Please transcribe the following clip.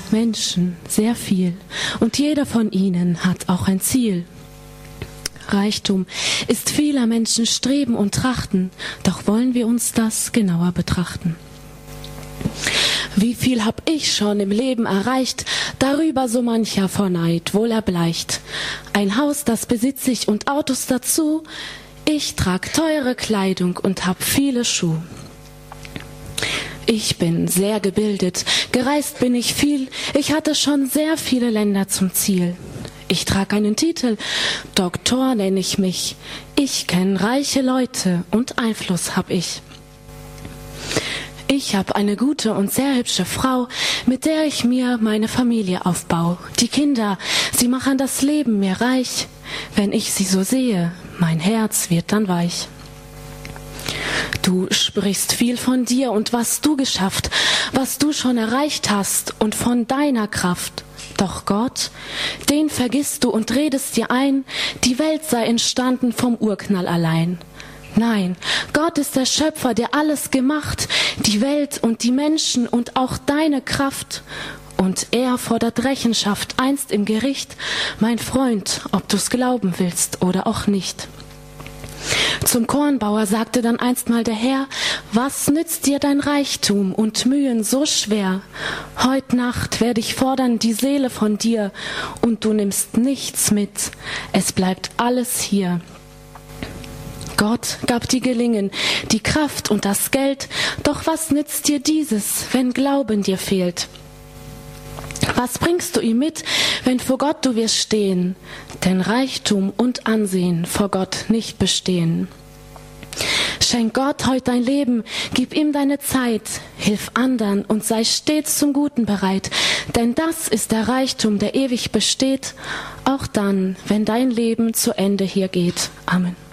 Menschen, sehr viel, und jeder von ihnen hat auch ein Ziel. Reichtum ist vieler Menschen Streben und Trachten, doch wollen wir uns das genauer betrachten. Wie viel hab ich schon im Leben erreicht, darüber so mancher vor Neid wohl erbleicht. Ein Haus, das besitz ich und Autos dazu, ich trag teure Kleidung und hab viele Schuh. Ich bin sehr gebildet, gereist bin ich viel, ich hatte schon sehr viele Länder zum Ziel. Ich trag einen Titel, Doktor nenn ich mich, ich kenn reiche Leute und Einfluss hab ich. Ich hab eine gute und sehr hübsche Frau, mit der ich mir meine Familie aufbau. Die Kinder, sie machen das Leben mir reich. Wenn ich sie so sehe, mein Herz wird dann weich. Du sprichst viel von dir und was du geschafft, was du schon erreicht hast und von deiner Kraft. Doch Gott, den vergisst du und redest dir ein, die Welt sei entstanden vom Urknall allein. Nein, Gott ist der Schöpfer, der alles gemacht, die Welt und die Menschen und auch deine Kraft. Und er fordert Rechenschaft einst im Gericht, mein Freund, ob du's glauben willst oder auch nicht. Zum Kornbauer sagte dann einst mal der Herr, was nützt dir dein Reichtum und Mühen so schwer? Heut Nacht werde ich fordern die Seele von dir und du nimmst nichts mit, es bleibt alles hier. Gott gab dir Gelingen, die Kraft und das Geld, doch was nützt dir dieses, wenn Glauben dir fehlt? Was bringst du ihm mit, wenn vor Gott du wirst stehen? Denn Reichtum und Ansehen vor Gott nicht bestehen. Schenk Gott heut dein Leben, gib ihm deine Zeit, hilf andern und sei stets zum Guten bereit, denn das ist der Reichtum, der ewig besteht, auch dann, wenn dein Leben zu Ende hier geht. Amen.